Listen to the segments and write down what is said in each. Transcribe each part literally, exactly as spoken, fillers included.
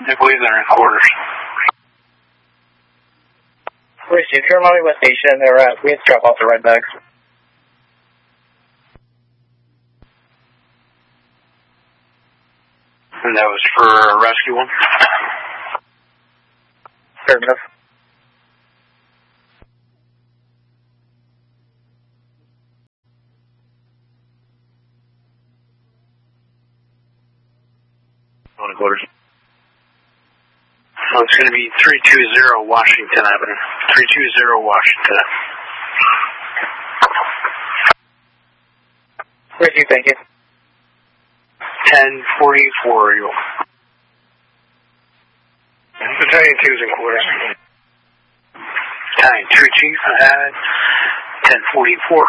I believe they're in quarters. Receive your Mommy West Station. They're at, we have to drop off the red bags. And that was for rescue one? Affirmative. On quarters. Oh, it's going to be three two zero Washington Avenue. three two zero Washington. Receive, thank you. ten forty-four, you. Battalion two is in quarters. Battalion two, Chief, at ten forty-four.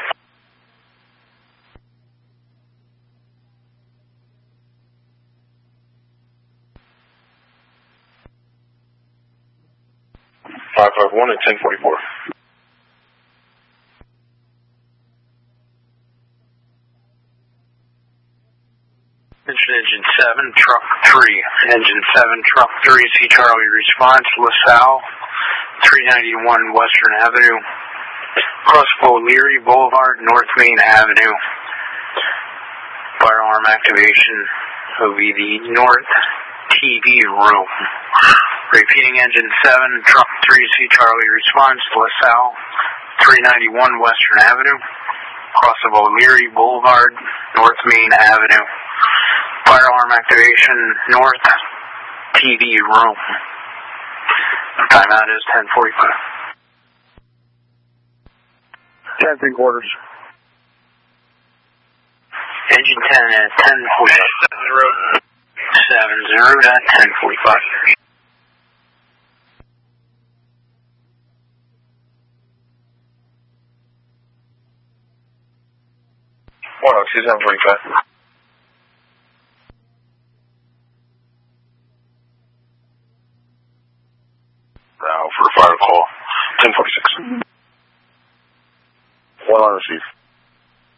five five one and ten forty-four. Engine, engine seven, truck three. Engine seven, truck three, C Charlie response, LaSalle, three ninety-one Western Avenue, Crossbow Leary Boulevard, North Main Avenue. Firearm activation will be the North T V room. Repeating, engine seven, truck three, C Charlie response, LaSalle, three ninety-one Western Avenue, Crossbow Leary Boulevard, North Main Avenue. Firearm activation, North T V room. Timeout is ten forty-five. ten three quarters. Engine ten at ten forty-five. seven zero at ten forty-five. one oh two, seven forty-five. Now for a fire call, ten forty-six.